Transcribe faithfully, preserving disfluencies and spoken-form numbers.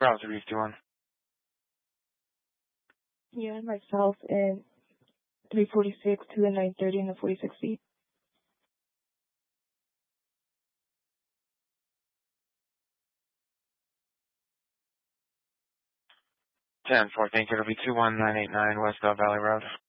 Bravo three two one. Yeah, myself and three forty-six to the nine thirty and the forty-six feet. ten four, thank you. It'll be two one nine eight nine West Bell Valley Road.